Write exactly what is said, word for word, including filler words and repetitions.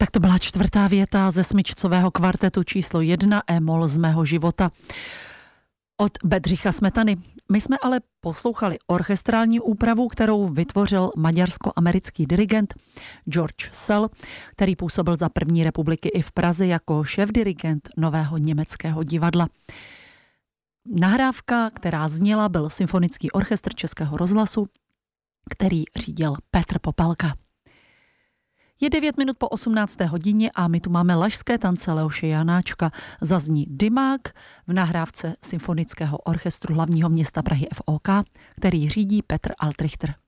Tak to byla čtvrtá věta ze smyčcového kvartetu číslo jedna E-moll z mého života od Bedřicha Smetany. My jsme ale poslouchali orchestrální úpravu, kterou vytvořil maďarsko-americký dirigent George Szell, který působil za první republiky i v Praze jako šéfdirigent Nového německého divadla. Nahrávka, která zněla, byl Symfonický orchestr Českého rozhlasu, který řídil Petr Popelka. Je devět minut po osmnácté hodině a my tu máme lašské tance Leoše Janáčka. Zazní Dymák v nahrávce Symfonického orchestru hlavního města Prahy F O K, který řídí Petr Altrichter.